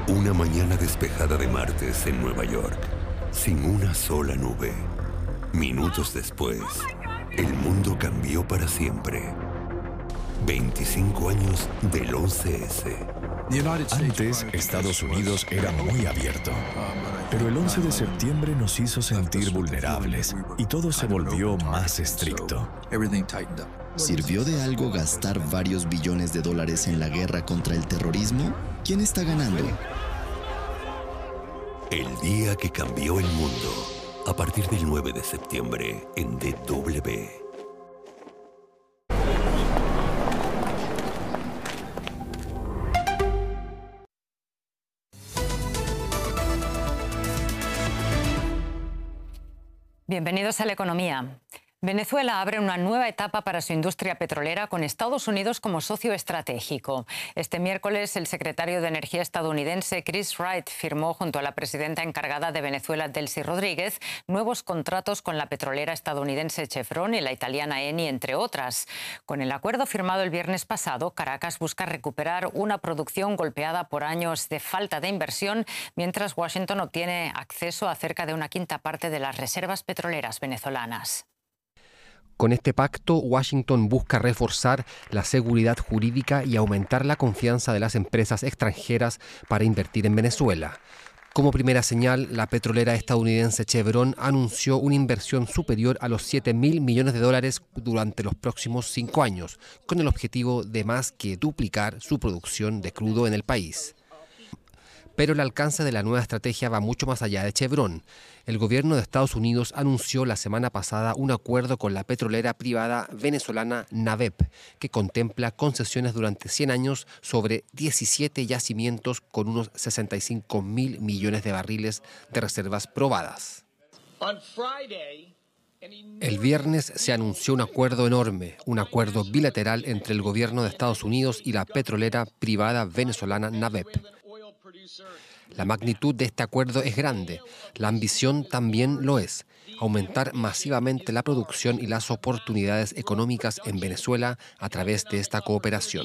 Una mañana despejada de martes en Nueva York, sin una sola nube. Minutos después, el mundo cambió para siempre. 25 años del 11S. Antes, Estados Unidos era muy abierto. Pero el 11 de septiembre nos hizo sentir vulnerables y todo se volvió más estricto. ¿Sirvió de algo gastar varios billones de dólares en la guerra contra el terrorismo? ¿Quién está ganando? El día que cambió el mundo. A partir del 9 de septiembre en DW. Bienvenidos a La Economía. Venezuela abre una nueva etapa para su industria petrolera con Estados Unidos como socio estratégico. Este miércoles, el secretario de Energía estadounidense Chris Wright firmó junto a la presidenta encargada de Venezuela, Delcy Rodríguez, nuevos contratos con la petrolera estadounidense Chevron y la italiana Eni, entre otras. Con el acuerdo firmado el viernes pasado, Caracas busca recuperar una producción golpeada por años de falta de inversión, mientras Washington obtiene acceso a cerca de una quinta parte de las reservas petroleras venezolanas. Con este pacto, Washington busca reforzar la seguridad jurídica y aumentar la confianza de las empresas extranjeras para invertir en Venezuela. Como primera señal, la petrolera estadounidense Chevron anunció una inversión superior a los $7.000 millones durante los próximos 5 años, con el objetivo de más que duplicar su producción de crudo en el país. Pero el alcance de la nueva estrategia va mucho más allá de Chevron. El gobierno de Estados Unidos anunció la semana pasada un acuerdo con la petrolera privada venezolana NAVEP, que contempla concesiones durante 100 años sobre 17 yacimientos con unos 65.000 millones de barriles de reservas probadas. El viernes se anunció un acuerdo enorme, un acuerdo bilateral entre el gobierno de Estados Unidos y la petrolera privada venezolana NAVEP. La magnitud de este acuerdo es grande, la ambición también lo es, aumentar masivamente la producción y las oportunidades económicas en Venezuela a través de esta cooperación.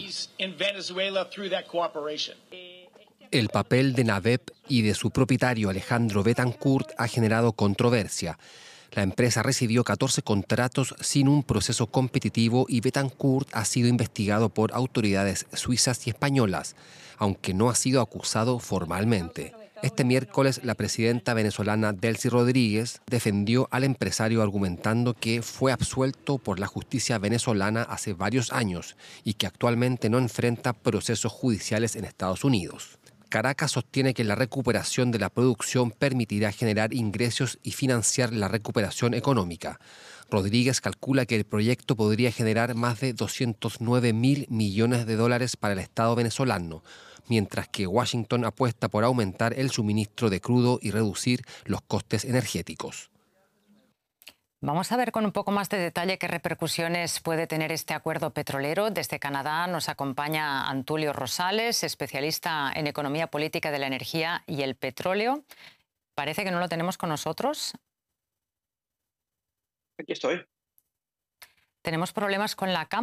El papel de NAVEP y de su propietario Alejandro Betancourt ha generado controversia. La empresa recibió 14 contratos sin un proceso competitivo y Betancourt ha sido investigado por autoridades suizas y españolas, aunque no ha sido acusado formalmente. Este miércoles, la presidenta venezolana Delcy Rodríguez defendió al empresario argumentando que fue absuelto por la justicia venezolana hace varios años y que actualmente no enfrenta procesos judiciales en Estados Unidos. Caracas sostiene que la recuperación de la producción permitirá generar ingresos y financiar la recuperación económica. Rodríguez calcula que el proyecto podría generar más de $209.000 millones para el Estado venezolano, mientras que Washington apuesta por aumentar el suministro de crudo y reducir los costes energéticos. Vamos a ver con un poco más de detalle qué repercusiones puede tener este acuerdo petrolero. Desde Canadá nos acompaña Antulio Rosales, especialista en economía política de la energía y el petróleo. Parece que no lo tenemos con nosotros. Aquí estoy. Tenemos problemas con la cámara.